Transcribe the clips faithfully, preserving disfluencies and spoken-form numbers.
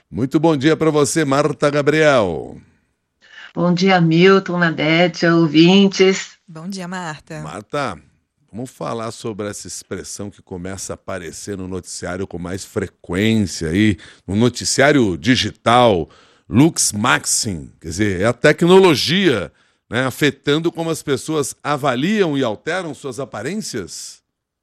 Muito bom dia para você, Marta Gabriel. Bom dia, Milton, Nadete, ouvintes. Bom dia, Marta. Marta, vamos falar sobre essa expressão que começa a aparecer no noticiário com mais frequência aí, no noticiário digital, Lux Maxim, quer dizer, é a tecnologia, né, afetando como as pessoas avaliam e alteram suas aparências?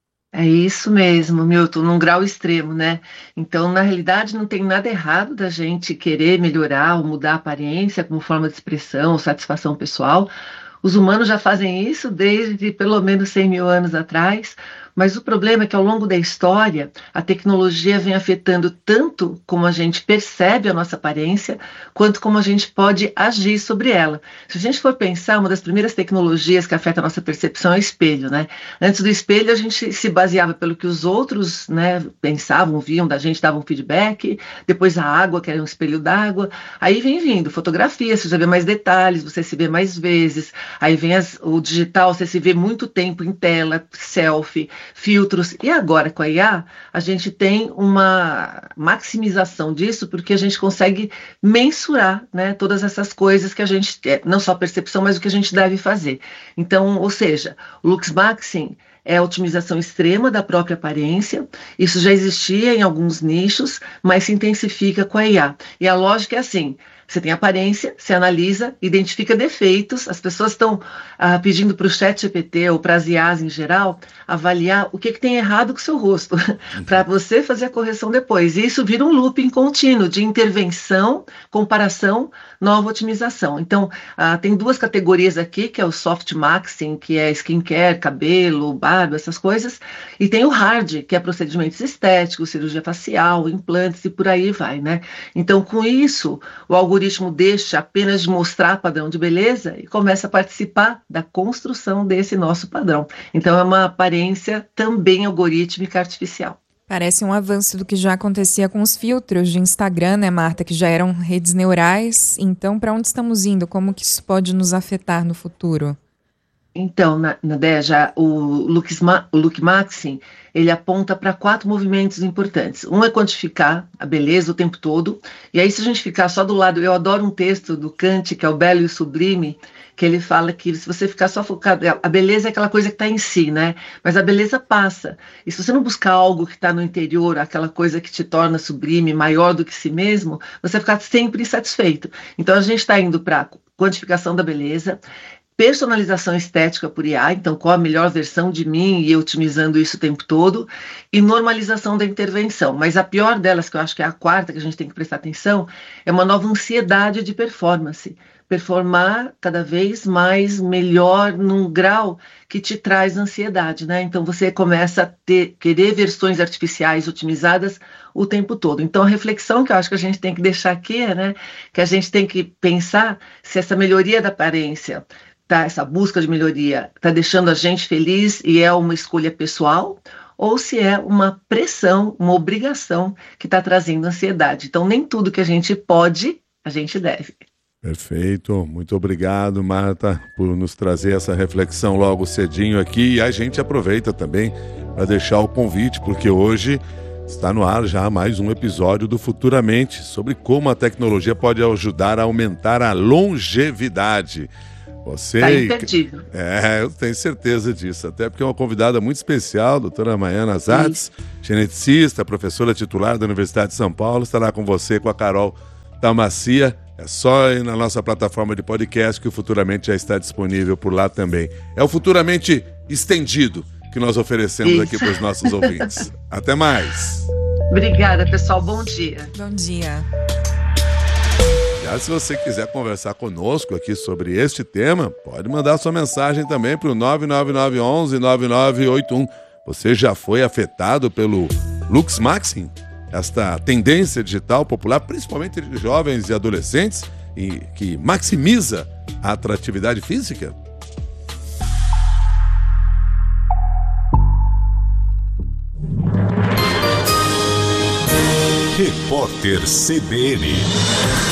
É isso mesmo, Milton, num grau extremo, né? Então, na realidade, não tem nada errado da gente querer melhorar ou mudar a aparência como forma de expressão ou satisfação pessoal. Os humanos já fazem isso desde pelo menos cem mil anos atrás, mas o problema é que ao longo da história a tecnologia vem afetando tanto como a gente percebe a nossa aparência, quanto como a gente pode agir sobre ela. Se a gente for pensar, uma das primeiras tecnologias que afeta a nossa percepção é o espelho, né? Antes do espelho a gente se baseava pelo que os outros, né, pensavam, viam da gente, davam feedback, depois a água, que era um espelho d'água, aí vem vindo fotografia, você já vê mais detalhes, você se vê mais vezes. Aí vem as, o digital, você se vê muito tempo em tela, selfie, filtros. E agora com a I A, a gente tem uma maximização disso, porque a gente consegue mensurar, né, todas essas coisas que a gente, não só a percepção, mas o que a gente deve fazer. Então, ou seja, o Lux Maxim é a otimização extrema da própria aparência. Isso já existia em alguns nichos, mas se intensifica com a I A. E a lógica é assim: você tem aparência, você analisa, identifica defeitos. As pessoas estão ah, pedindo para o chat G P T ou para as I As em geral avaliar o que, que tem errado com o seu rosto, para você fazer a correção depois. E isso vira um looping contínuo de intervenção, comparação, nova otimização. Então, ah, tem duas categorias aqui, que é o soft maxing, que é skincare, cabelo, barba, essas coisas, e tem o hard, que é procedimentos estéticos, cirurgia facial, implantes e por aí vai, né? Então, com isso, o algoritmo deixa apenas de mostrar padrão de beleza e começa a participar da construção desse nosso padrão. Então, é uma aparência também algorítmica artificial. Parece um avanço do que já acontecia com os filtros de Instagram, né, Marta, que já eram redes neurais. Então, para onde estamos indo? Como que isso pode nos afetar no futuro? Então, Nadeja, o Lux, o Lux Maxim, ele aponta para quatro movimentos importantes. Um é quantificar a beleza o tempo todo, e aí se a gente ficar só do lado, eu adoro um texto do Kant, que é o Belo e o Sublime, que ele fala que se você ficar só focado, a beleza é aquela coisa que está em si, né? Mas a beleza passa. E se você não buscar algo que está no interior, aquela coisa que te torna sublime, maior do que si mesmo, você vai ficar sempre insatisfeito. Então a gente está indo para quantificação da beleza, personalização estética por I A, então qual a melhor versão de mim e otimizando isso o tempo todo, e normalização da intervenção. Mas a pior delas, que eu acho que é a quarta que a gente tem que prestar atenção, é uma nova ansiedade de performance. Performar cada vez mais, melhor, num grau que te traz ansiedade, né? Então você começa a ter, querer versões artificiais otimizadas o tempo todo. Então a reflexão que eu acho que a gente tem que deixar aqui é, né, que a gente tem que pensar se essa melhoria da aparência, tá, essa busca de melhoria está deixando a gente feliz e é uma escolha pessoal, ou se é uma pressão, uma obrigação que está trazendo ansiedade. Então nem tudo que a gente pode, a gente deve. Perfeito, muito obrigado, Marta, por nos trazer essa reflexão logo cedinho aqui. E a gente aproveita também para deixar o convite, porque hoje está no ar já mais um episódio do Futuramente, sobre como a tecnologia pode ajudar a aumentar a longevidade. Você... Está imperdível. É, eu tenho certeza disso, até porque é uma convidada muito especial, a doutora Maiana Zatz, geneticista, professora titular da Universidade de São Paulo, estará com você, com a Carol Tamacia. É só ir na nossa plataforma de podcast que o Futuramente já está disponível por lá também. É o Futuramente estendido que nós oferecemos Isso. aqui para os nossos ouvintes. Até mais. Obrigada, pessoal. Bom dia. Bom dia. Já se você quiser conversar conosco aqui sobre este tema, pode mandar sua mensagem também para o nove nove nove um um nove nove oito um. Você já foi afetado pelo Lux Maxim? Esta tendência digital popular, principalmente de jovens e adolescentes, e que maximiza a atratividade física? Repórter C B N.